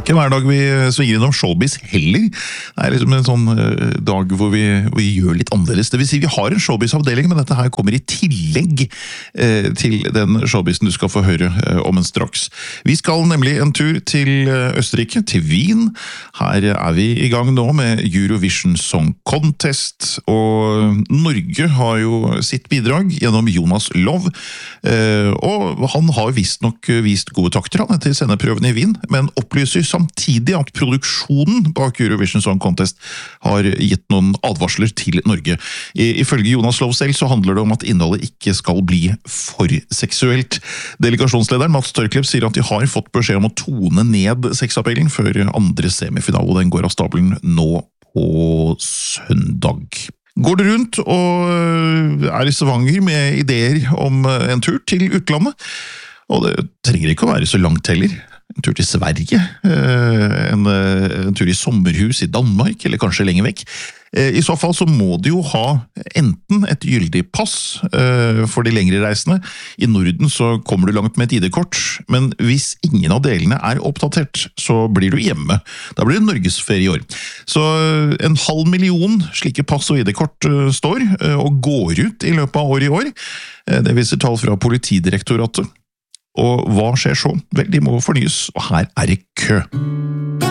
ikke hver dag vi svinger innom showbiz heller. Det liksom en sånn dag hvor vi gjør litt annerledes. Det vil si, vi har en showbiz-avdeling, men dette her kommer i tillegg til den showbizen du skal få høre om en straks. Vi skal nemlig en tur til Østerrike, til Wien. Her vi i gang nå med Eurovision Song Contest, og Norge har jo sitt bidrag gjennom Jonas Love, og han har vist gode takter til sendeprøvene i Wien, men opplyser samtidig at produksjonen bak Eurovision Song Contest har gitt noen advarsler til Norge. Ifølge Jonas Love selv så handler det om at innholdet ikke skal bli for seksuelt. Delegasjonslederen Mats Tørklepp sier at de har fått beskjed om å tone ned sexappellen før andre semifinale, og den går av stabelen nå på søndag. Går du rundt og i Stavanger med ideer om en tur til utlandet? Og det trenger ikke å være så langt heller. En tur til Sverige, en tur i sommerhus i Danmark, eller kanskje lenger vekk. I så fall så må du jo ha enten et gyldig pass for de lengre reisene. I Norden så kommer du langt med et ID-kort, men hvis ingen av delene oppdatert, så blir du hjemme. Da blir det Norgesferie i år. Så 500 000 slike pass og ID-kort står og går ut i løpet av året i år. Det viser tall fra Politidirektoratet. Og hva skjer så? Vel, de må fornyes, og her det kø.